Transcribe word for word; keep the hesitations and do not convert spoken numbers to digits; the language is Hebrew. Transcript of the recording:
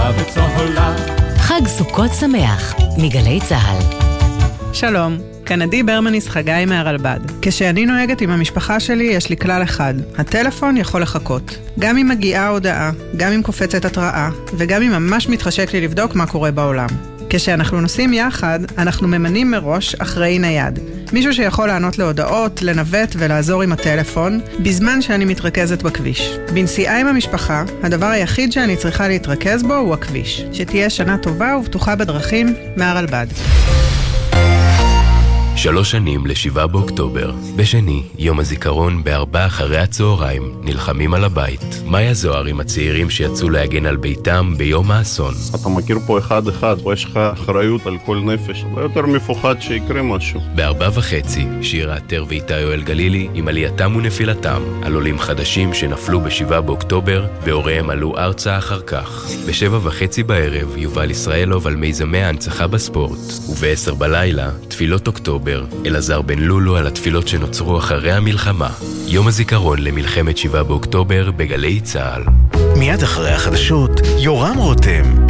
וצהולה. חג סוכות שמח, מגלי צהל. שלום, כאן עדי ברמניס חגי מהרלב"ד. כשאני נוהגת עם המשפחה שלי יש לי כלל אחד, הטלפון יכול לחכות. גם אם מגיעה הודעה, גם אם קופצת התראה, וגם אם ממש מתחשק לי לבדוק מה קורה בעולם. כשאנחנו נוסעים יחד, אנחנו ממנים מראש אחראי נייד. מישהו שיכול לענות להודעות, לנווט ולעזור עם הטלפון, בזמן שאני מתרכזת בכביש. בנסיעה עם המשפחה, הדבר היחיד שאני צריכה להתרכז בו הוא הכביש. שתהיה שנה טובה ובטוחה בדרכים, מהרלב"ד. שלוש שנים לשבעה באוקטובר. בשני, יום הזיכרון בארבע אחרי הצהריים, נלחמים על הבית. מאיה זוהר עם הצעירים שיצאו להגן על ביתם ביום האסון. אתה מכיר פה אחד אחד, ויש לך אחריות על כל נפש. לא יותר מפוחד שיקרה משהו. בארבע וחצי, שירה עטר ואיתה יואל גלילי עם עלייתם ונפילתם, על עולים חדשים שנפלו בשבעה באוקטובר, והוריהם עלו ארצה אחר כך. בשבע וחצי בערב, יובל ישראלוב על מיזמי ההנצחה בספורט. ובעשר בלילה, תפילות אוקטובר. אלעזר בן לולו על התפילות שנוצרו אחרי המלחמה. יום הזיכרון למלחמת שבעה באוקטובר בגלי צהל. מיד אחרי החדשות, יורם רותם.